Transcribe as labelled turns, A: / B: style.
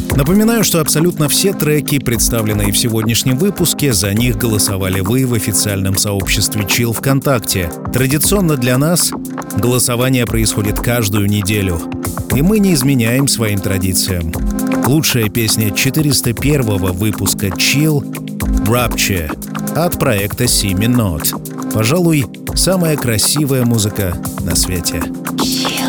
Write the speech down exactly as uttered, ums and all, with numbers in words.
A: Напоминаю, что абсолютно все треки, представленные в сегодняшнем выпуске, за них голосовали вы в официальном сообществе Chill ВКонтакте. Традиционно для нас голосование происходит каждую неделю, и мы не изменяем своим традициям. Лучшая песня четыреста первого выпуска Chill — Rapture от проекта Simi Not. Пожалуй, самая красивая музыка на свете.